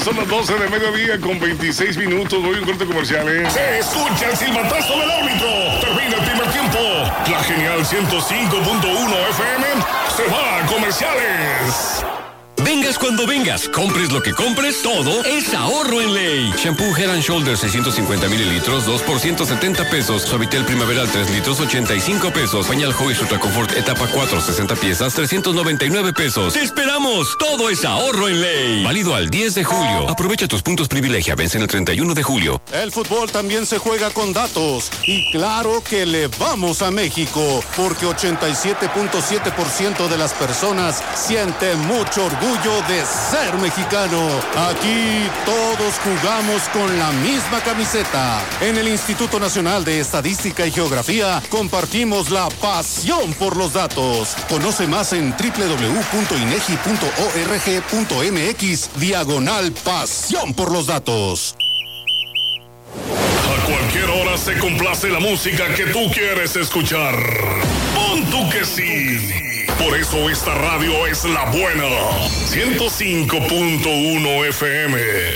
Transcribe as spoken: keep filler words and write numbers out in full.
Son las doce de mediodía con veintiséis minutos. Voy a un corte comercial, ¿eh? Se escucha el silbatazo del árbitro. Termina el primer tiempo. La genial ciento cinco punto uno F M se va a comerciales. Vengas cuando vengas, compres lo que compres, todo es ahorro en Ley. Shampoo Head and Shoulders seiscientos cincuenta mililitros, dos por ciento setenta pesos. Suavitel Primaveral tres litros, ochenta y cinco pesos. Pañal Joy Ultra Confort etapa cuatro, sesenta piezas, trescientos noventa y nueve pesos. ¡Te esperamos! Todo es ahorro en Ley. Válido al diez de julio. Aprovecha tus puntos privilegia, vence el treinta y uno de julio. El fútbol también se juega con datos. Y claro que le vamos a México, porque ochenta y siete punto siete por ciento de las personas siente mucho orgullo de ser mexicano. Aquí todos jugamos con la misma camiseta. En el Instituto Nacional de Estadística y Geografía compartimos la pasión por los datos. Conoce más en doble u doble u doble u punto inegi punto org punto mx diagonal pasión por los datos. A cualquier hora se complace la música que tú quieres escuchar. Pon tú que sí. Por eso esta radio es la buena. ciento cinco punto uno F M.